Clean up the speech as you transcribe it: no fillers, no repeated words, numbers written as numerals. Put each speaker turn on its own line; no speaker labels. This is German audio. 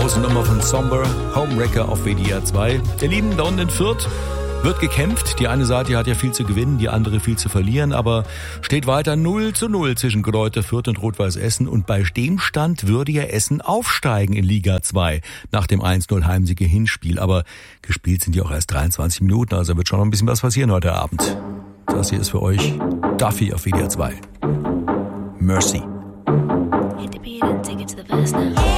große Nummer von Somber, Homewrecker auf WDR 2. Ihr Lieben, da unten in Fürth wird gekämpft. Die eine Seite hat ja viel zu gewinnen, die andere viel zu verlieren, aber steht weiter 0:0 zwischen Greuther Fürth und Rot-Weiß Essen. Und bei dem Stand würde ja Essen aufsteigen in Liga 2 nach dem 1:0 Heimsieg im Hinspiel. Aber gespielt sind ja auch erst 23 Minuten, also wird schon noch ein bisschen was passieren heute Abend. Das hier ist für euch Duffy auf WDR 2. Mercy.
Hit the beat and take it to the verse now.